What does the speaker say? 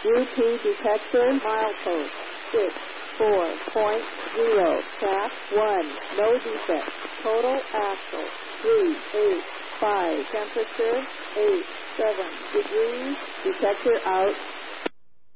UP detector, milepost 64.0, track 1, no defect. Total axle 385, temperature 87 degrees, detector out.